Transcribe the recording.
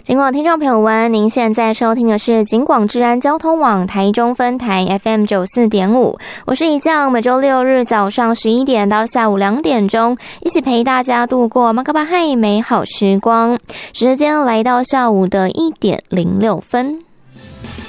尽管听众朋友们，您现在收听的是警广治安交通网台中分台 FM 94.5，我是怡酱，每周六日早上11点到下午2点钟，一起陪大家度过马卡巴嗨美好时光。时间来到下午的1点06分。